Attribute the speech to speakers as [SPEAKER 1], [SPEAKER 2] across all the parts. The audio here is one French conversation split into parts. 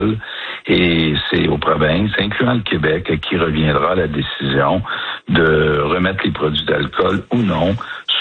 [SPEAKER 1] Et c'est aux provinces, incluant le Québec, à qui reviendra la décision de remettre les produits d'alcool ou non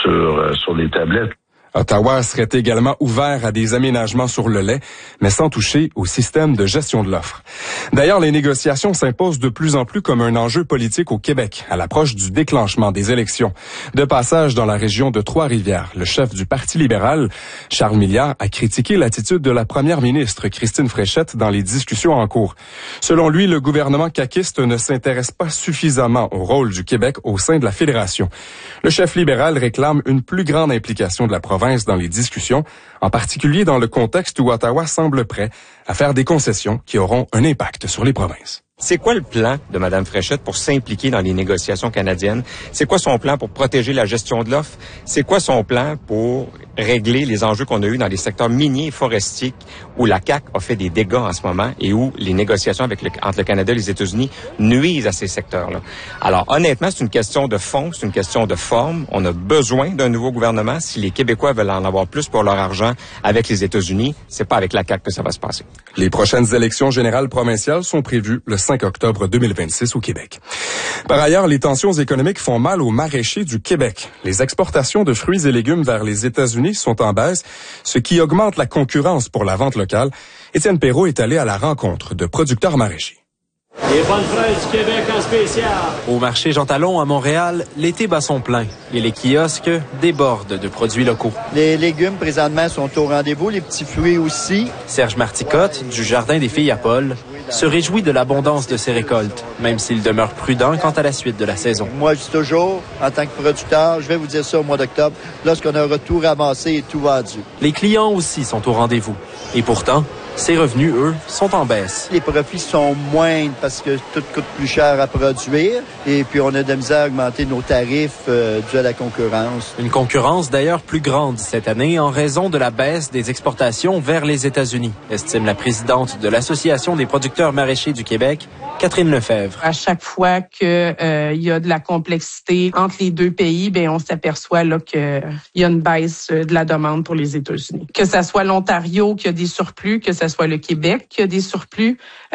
[SPEAKER 1] sur les tablettes.
[SPEAKER 2] Ottawa serait également ouvert à des aménagements sur le lait, mais sans toucher au système de gestion de l'offre. D'ailleurs, les négociations s'imposent de plus en plus comme un enjeu politique au Québec, à l'approche du déclenchement des élections. De passage dans la région de Trois-Rivières, le chef du Parti libéral, Charles Milliard, a critiqué l'attitude de la première ministre, Christine Fréchette, dans les discussions en cours. Selon lui, le gouvernement caquiste ne s'intéresse pas suffisamment au rôle du Québec au sein de la fédération. Le chef libéral réclame une plus grande implication de la province dans les discussions, en particulier dans le contexte où Ottawa semble prêt à faire des concessions qui auront un impact sur les provinces.
[SPEAKER 3] C'est quoi le plan de Mme Fréchette pour s'impliquer dans les négociations canadiennes? C'est quoi son plan pour protéger la gestion de l'offre? C'est quoi son plan pour régler les enjeux qu'on a eus dans les secteurs miniers et forestiers où la CAQ a fait des dégâts en ce moment et où les négociations entre le Canada et les États-Unis nuisent à ces secteurs-là? Alors, honnêtement, c'est une question de fond, c'est une question de forme. On a besoin d'un nouveau gouvernement. Si les Québécois veulent en avoir plus pour leur argent avec les États-Unis, c'est pas avec la CAQ que ça va se passer.
[SPEAKER 2] Les prochaines élections générales provinciales sont prévues le 5 octobre 2026 au Québec. Par ailleurs, les tensions économiques font mal aux maraîchers du Québec. Les exportations de fruits et légumes vers les États-Unis sont en baisse, ce qui augmente la concurrence pour la vente locale. Étienne Perrault est allé à la rencontre de producteurs maraîchers.
[SPEAKER 4] Les bonnes fraises du Québec en spécial.
[SPEAKER 5] Au marché Jean Talon à Montréal, l'été bat son plein et les kiosques débordent de produits locaux.
[SPEAKER 6] Les légumes présentement sont au rendez-vous, les petits fruits aussi.
[SPEAKER 5] Serge Marticotte, du Jardin des Filles à Paul, se réjouit de l'abondance de ses récoltes, même s'il demeure prudent quant à la suite de la saison.
[SPEAKER 6] Moi, je dis toujours, en tant que producteur, je vais vous dire ça au mois d'octobre, lorsqu'on aura tout ramassé et tout vendu.
[SPEAKER 5] Les clients aussi sont au rendez-vous. Et pourtant, ses revenus, eux, sont en baisse.
[SPEAKER 6] Les profits sont moindres parce que tout coûte plus cher à produire et puis on a de la misère à augmenter nos tarifs dû à la concurrence.
[SPEAKER 5] Une concurrence d'ailleurs plus grande cette année en raison de la baisse des exportations vers les États-Unis, estime la présidente de l'Association des producteurs maraîchers du Québec, Catherine Lefebvre.
[SPEAKER 7] À chaque fois que y a de la complexité entre les deux pays, on s'aperçoit là que y a une baisse de la demande pour les États-Unis. Que ça soit l'Ontario qui a des surplus, que ça soit le Québec qui a des surplus,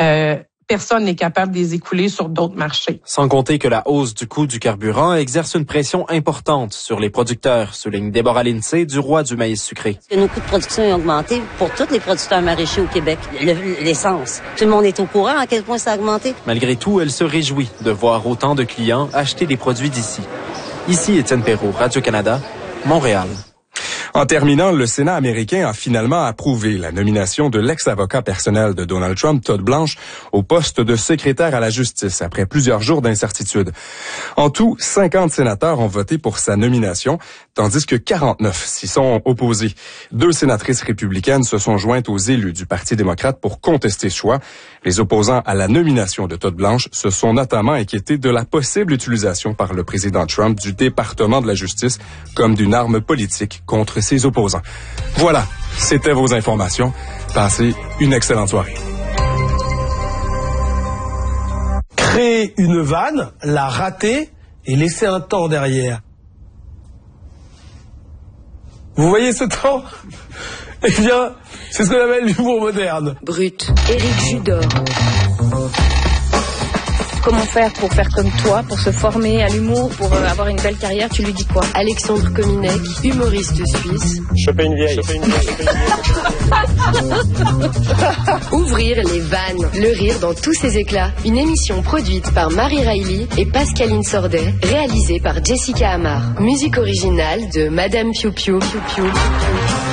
[SPEAKER 7] personne n'est capable de les écouler sur d'autres marchés.
[SPEAKER 5] Sans compter que la hausse du coût du carburant exerce une pression importante sur les producteurs, souligne Déborah Lindsay du Roi du maïs sucré.
[SPEAKER 8] Nos coûts de production ont augmenté pour tous les producteurs maraîchers au Québec. L'essence. Tout le monde est au courant à quel point ça a augmenté.
[SPEAKER 5] Malgré tout, elle se réjouit de voir autant de clients acheter des produits d'ici. Ici, Étienne Perrault, Radio-Canada, Montréal.
[SPEAKER 2] En terminant, le Sénat américain a finalement approuvé la nomination de l'ex-avocat personnel de Donald Trump, Todd Blanche, au poste de secrétaire à la justice après plusieurs jours d'incertitude. En tout, 50 sénateurs ont voté pour sa nomination, tandis que 49 s'y sont opposés. 2 sénatrices républicaines se sont jointes aux élus du Parti démocrate pour contester ce choix. Les opposants à la nomination de Todd Blanche se sont notamment inquiétés de la possible utilisation par le président Trump du département de la justice comme d'une arme politique contre ses opposants. Voilà, c'était vos informations. Passez une excellente soirée.
[SPEAKER 9] Créer une vanne, la rater et laisser un temps derrière. Vous voyez ce temps? Eh bien, c'est ce qu'on appelle l'humour moderne.
[SPEAKER 10] Brut. Éric Judor. Comment faire pour faire comme toi, pour se former à l'humour, pour avoir une belle carrière? Tu lui dis quoi? Alexandre Kominek, humoriste suisse.
[SPEAKER 11] Choper une vieille.
[SPEAKER 10] Ouvrir les vannes. Le rire dans tous ses éclats. Une émission produite par Marie Riley et Pascaline Sordet, réalisée par Jessica Amar. Musique originale de Madame Piu Piu.